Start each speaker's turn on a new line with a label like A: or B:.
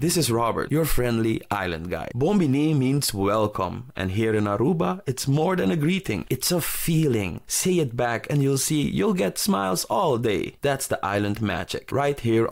A: This is Robert, your friendly island guide. Bombini means welcome, and here in Aruba, it's more than a greeting. It's a feeling. Say it back and you'll see you'll get smiles all day. That's the island magic, right here